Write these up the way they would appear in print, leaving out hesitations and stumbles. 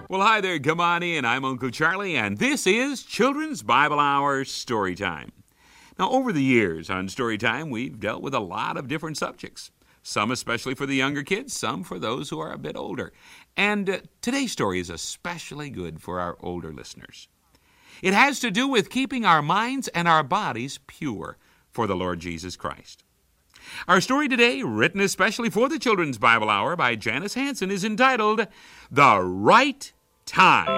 Well, hi there, come on in. I'm Uncle Charlie, and this is Children's Bible Hour Storytime. Now, over the years on Storytime, we've dealt with a lot of different subjects. Some especially for the younger kids, some for those who are a bit older. And today's story is especially good for our older listeners. It has to do with keeping our minds and our bodies pure for the Lord Jesus Christ. Our story today, written especially for the Children's Bible Hour by Janice Hanson, is entitled The Right Time.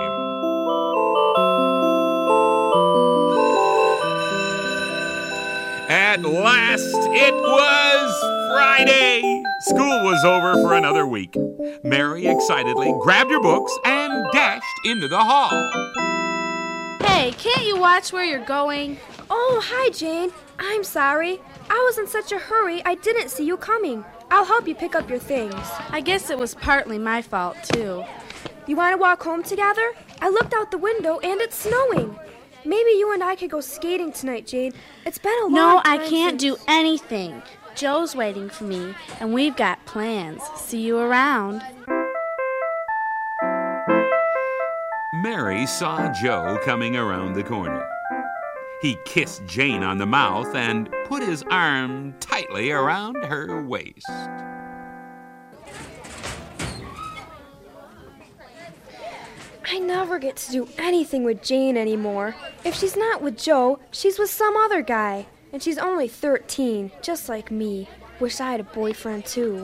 At last, it was Friday. School was over for another week. Mary excitedly grabbed her books and dashed into the hall. Hey, can't you watch where you're going? Oh, hi, Jane. I'm sorry. I was in such a hurry, I didn't see you coming. I'll help you pick up your things. I guess it was partly my fault, too. You want to walk home together? I looked out the window and it's snowing. Maybe you and I could go skating tonight, Jane. It's been a long time. No, I can't do anything. Joe's waiting for me, and we've got plans. See you around. Mary saw Joe coming around the corner. He kissed Jane on the mouth and put his arm tightly around her waist. I never get to do anything with Jane anymore. If she's not with Joe, she's with some other guy. And she's only 13, just like me. Wish I had a boyfriend, too.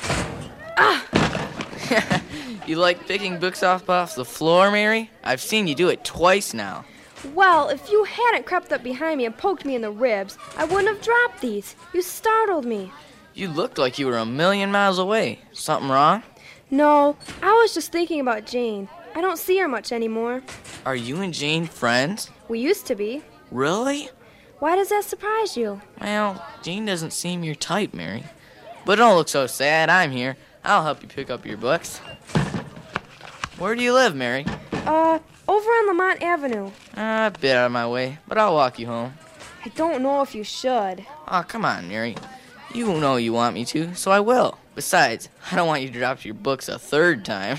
Ah! You like picking books off the floor, Mary? I've seen you do it twice now. Well, if you hadn't crept up behind me and poked me in the ribs, I wouldn't have dropped these. You startled me. You looked like you were 1,000,000 miles away. Something wrong? No, I was just thinking about Jane. I don't see her much anymore. Are you and Jane friends? We used to be. Really? Why does that surprise you? Well, Jane doesn't seem your type, Mary. But don't look so sad. I'm here. I'll help you pick up your books. Where do you live, Mary? Over on Lamont Avenue. A bit out of my way, but I'll walk you home. I don't know if you should. Oh, come on, Mary. You know you want me to, so I will. Besides, I don't want you to drop your books a third time.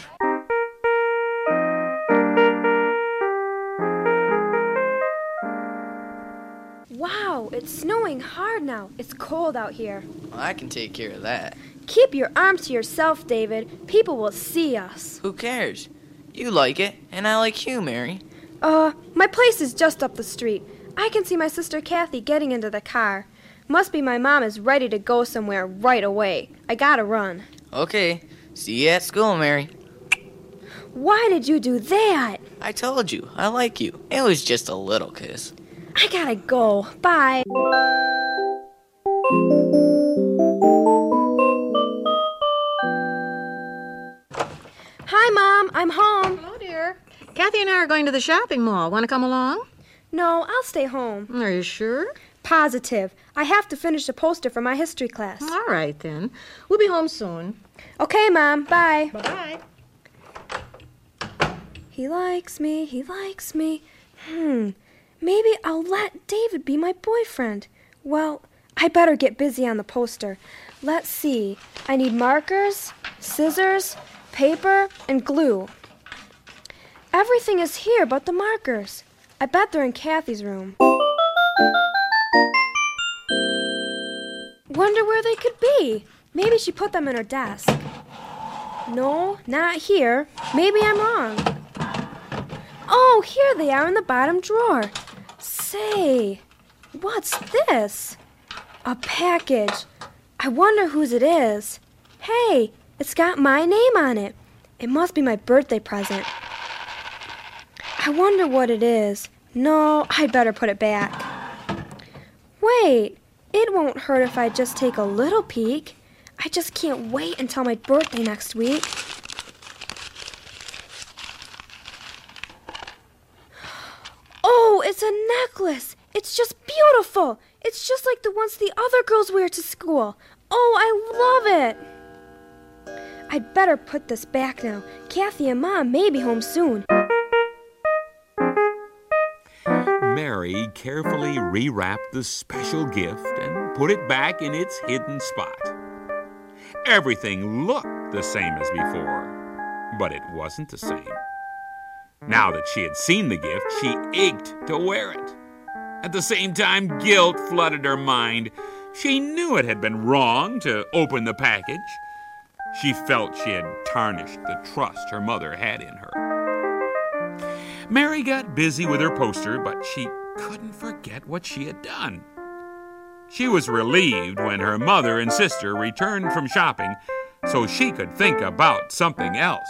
Wow, it's snowing hard now. It's cold out here. Well, I can take care of that. Keep your arm to yourself, David. People will see us. Who cares? You like it, and I like you, Mary. My place is just up the street. I can see my sister Kathy getting into the car. Must be my mom is ready to go somewhere right away. I gotta run. Okay, see you at school, Mary. Why did you do that? I told you, I like you. It was just a little kiss. I gotta go. Bye. Hi, Mom. I'm home. Hello, dear. Kathy and I are going to the shopping mall. Want to come along? No, I'll stay home. Are you sure? Positive. I have to finish a poster for my history class. All right, then. We'll be home soon. Okay, Mom. Bye. Bye-bye. He likes me. He likes me. Maybe I'll let David be my boyfriend. Well, I better get busy on the poster. Let's see. I need markers, scissors, paper, and glue. Everything is here but the markers. I bet they're in Kathy's room. Wonder where they could be. Maybe she put them in her desk. No, not here. Maybe I'm wrong. Oh, here they are in the bottom drawer. Say, what's this? A package. I wonder whose it is. Hey, it's got my name on it. It must be my birthday present. I wonder what it is. No, I'd better put it back. Wait, it won't hurt if I just take a little peek. I just can't wait until my birthday next week. Oh, it's a necklace. It's just beautiful. It's just like the ones the other girls wear to school. Oh, I love it. I'd better put this back now. Kathy and Mom may be home soon. Mary carefully rewrapped the special gift and put it back in its hidden spot. Everything looked the same as before, but it wasn't the same. Now that she had seen the gift, she ached to wear it. At the same time, guilt flooded her mind. She knew it had been wrong to open the package. She felt she had tarnished the trust her mother had in her. Mary got busy with her poster, but she couldn't forget what she had done. She was relieved when her mother and sister returned from shopping so she could think about something else.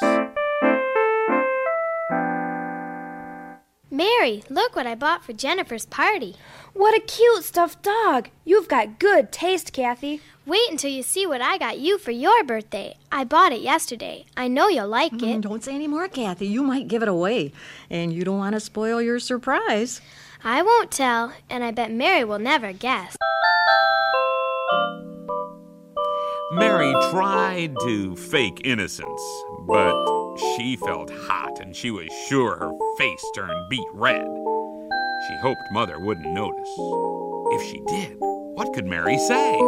Mary, look what I bought for Jennifer's party. What a cute stuffed dog. You've got good taste, Kathy. Wait until you see what I got you for your birthday. I bought it yesterday. I know you'll like it. Don't say any more, Kathy. You might give it away, and you don't want to spoil your surprise. I won't tell, and I bet Mary will never guess. Mary tried to fake innocence, but she felt hot and she was sure her face turned beet red. She hoped Mother wouldn't notice. If she did, what could Mary say?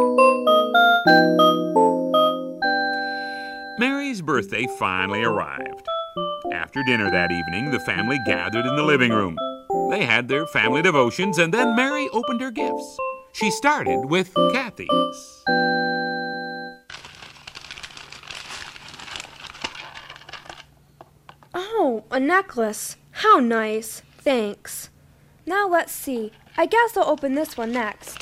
Mary's birthday finally arrived. After dinner that evening, the family gathered in the living room. They had their family devotions, and then Mary opened her gifts. She started with Kathy's. Oh, a necklace. How nice. Thanks. Now let's see. I guess I'll open this one next.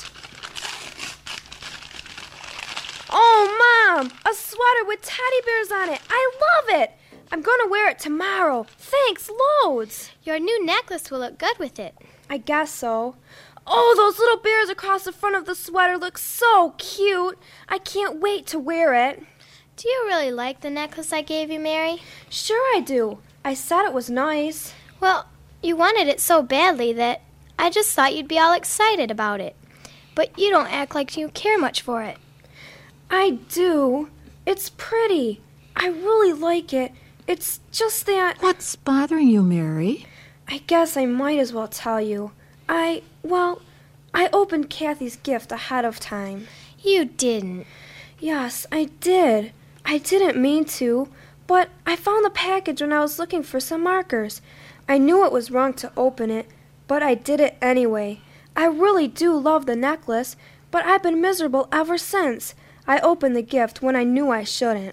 Oh, Mom! A sweater with teddy bears on it. I love it! I'm going to wear it tomorrow. Thanks loads. Your new necklace will look good with it. I guess so. Oh, those little bears across the front of the sweater look so cute. I can't wait to wear it. Do you really like the necklace I gave you, Mary? Sure I do. I said it was nice. Well, you wanted it so badly that I just thought you'd be all excited about it. But you don't act like you care much for it. I do. It's pretty. I really like it. It's just that... What's bothering you, Mary? I guess I might as well tell you. I opened Kathy's gift ahead of time. You didn't. Yes, I did. I didn't mean to, but I found the package when I was looking for some markers. I knew it was wrong to open it, but I did it anyway. I really do love the necklace, but I've been miserable ever since. I opened the gift when I knew I shouldn't.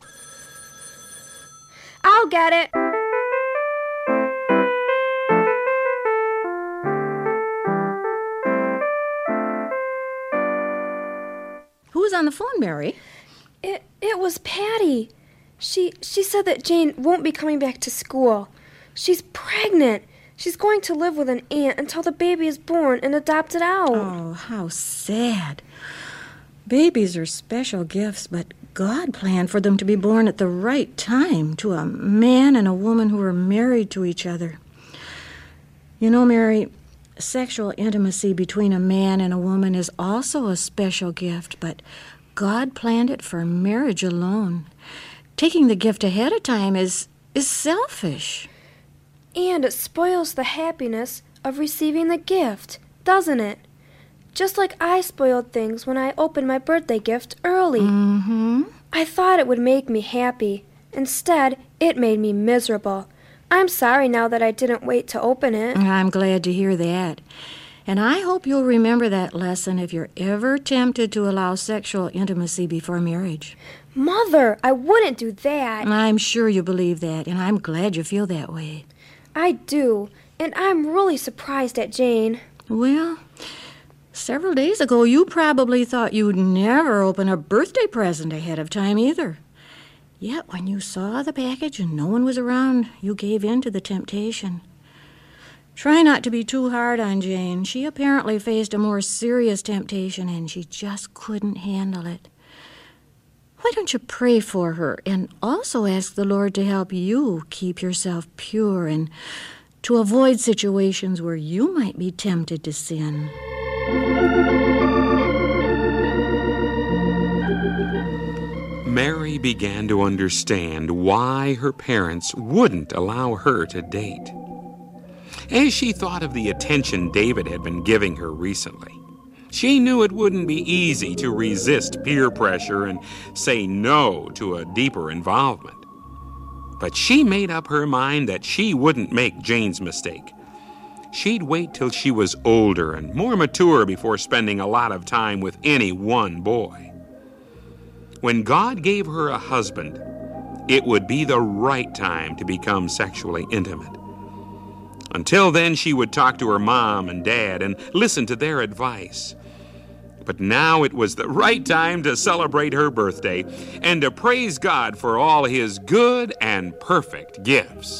I'll get it. Who's on the phone, Mary? It was Patty. She said that Jane won't be coming back to school. She's pregnant. She's going to live with an aunt until the baby is born and adopted out. Oh, how sad. Babies are special gifts, but God planned for them to be born at the right time to a man and a woman who are married to each other. You know, Mary, sexual intimacy between a man and a woman is also a special gift, but God planned it for marriage alone. Taking the gift ahead of time is selfish. And it spoils the happiness of receiving the gift, doesn't it? Just like I spoiled things when I opened my birthday gift early. Mm-hmm. I thought it would make me happy. Instead, it made me miserable. I'm sorry now that I didn't wait to open it. I'm glad to hear that. And I hope you'll remember that lesson if you're ever tempted to allow sexual intimacy before marriage. Mother, I wouldn't do that. I'm sure you believe that, and I'm glad you feel that way. I do, and I'm really surprised at Jane. Well, several days ago, you probably thought you'd never open a birthday present ahead of time either. Yet when you saw the package and no one was around, you gave in to the temptation. Try not to be too hard on Jane. She apparently faced a more serious temptation, and she just couldn't handle it. Why don't you pray for her and also ask the Lord to help you keep yourself pure and to avoid situations where you might be tempted to sin? Mary began to understand why her parents wouldn't allow her to date. As she thought of the attention David had been giving her recently, she knew it wouldn't be easy to resist peer pressure and say no to a deeper involvement. But she made up her mind that she wouldn't make Jane's mistake. She'd wait till she was older and more mature before spending a lot of time with any one boy. When God gave her a husband, it would be the right time to become sexually intimate. Until then, she would talk to her mom and dad and listen to their advice. But now it was the right time to celebrate her birthday and to praise God for all His good and perfect gifts.